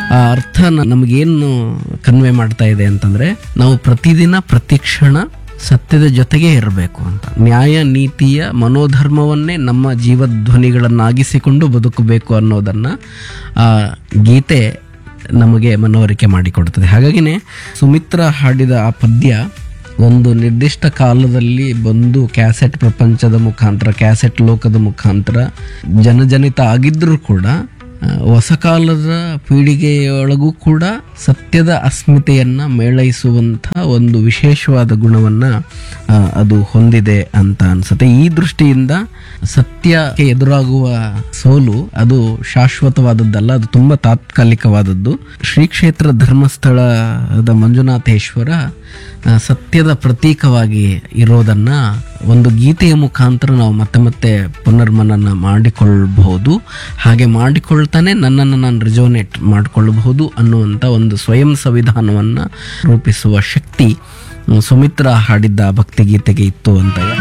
ಆ ಅರ್ಥ ನಮಗೇನು ಕನ್ವೆ ಮಾಡ್ತಾ ಇದೆ ಅಂತಂದ್ರೆ, ನಾವು ಪ್ರತಿದಿನ ಪ್ರತಿಕ್ಷಣ ಸತ್ಯದ ಜೊತೆಗೆ ಇರಬೇಕು ಅಂತ, ನ್ಯಾಯ ನೀತಿಯ ಮನೋಧರ್ಮವನ್ನೇ ನಮ್ಮ ಜೀವಧ್ವನಿಗಳನ್ನಾಗಿಸಿಕೊಂಡು ಬದುಕಬೇಕು ಅನ್ನೋದನ್ನ ಆ ಗೀತೆ ನಮಗೆ ಮನವರಿಕೆ ಮಾಡಿಕೊಡ್ತದೆ. ಹಾಗಾಗಿನೇ ಸುಮಿತ್ರಾ ಹಾಡಿದ ಆ ಪದ್ಯ ಒಂದು ನಿರ್ದಿಷ್ಟ ಕಾಲದಲ್ಲಿ ಬಂದು ಕ್ಯಾಸೆಟ್ ಪ್ರಪಂಚದ ಮುಖಾಂತರ, ಕ್ಯಾಸೆಟ್ ಲೋಕದ ಮುಖಾಂತರ ಜನಜನಿತ ಆಗಿದ್ರೂ ಕೂಡ ಹೊಸ ಕಾಲದ ಪೀಳಿಗೆಯೊಳಗೂ ಕೂಡ ಸತ್ಯದ ಅಸ್ಮಿತೆಯನ್ನ ಮೇಳೈಸುವಂಥ ಒಂದು ವಿಶೇಷವಾದ ಗುಣವನ್ನ ಅದು ಹೊಂದಿದೆ ಅಂತ ಅನ್ಸುತ್ತೆ. ಈ ದೃಷ್ಟಿಯಿಂದ ಸತ್ಯಕ್ಕೆ ಎದುರಾಗುವ ಸೋಲು ಅದು ಶಾಶ್ವತವಾದದ್ದಲ್ಲ, ಅದು ತುಂಬಾ ತಾತ್ಕಾಲಿಕವಾದದ್ದು. ಶ್ರೀ ಕ್ಷೇತ್ರ ಧರ್ಮಸ್ಥಳದ ಮಂಜುನಾಥೇಶ್ವರ ಸತ್ಯದ ಪ್ರತೀಕವಾಗಿ ಇರೋದನ್ನ ಒಂದು ಗೀತೆಯ ಮುಖಾಂತರ ನಾವು ಮತ್ತೆ ಮತ್ತೆ ಪುನರ್ಮನನ ಮಾಡಿಕೊಳ್ಳಬಹುದು. ಹಾಗೆ ಮಾಡಿಕೊಳ್ತಾನೆ ನನ್ನನ್ನು ನಾನು ರಿಜೋನೇಟ್ ಮಾಡಿಕೊಳ್ಳಬಹುದು ಅನ್ನುವಂಥ ಒಂದು ಸ್ವಯಂ ಸಂವಿಧಾನವನ್ನ ರೂಪಿಸುವ ಶಕ್ತಿ ಸುಮಿತ್ರಾ ಹಾಡಿದ್ದ ಭಕ್ತಿಗೀತೆಗೆ ಇತ್ತು ಅಂತ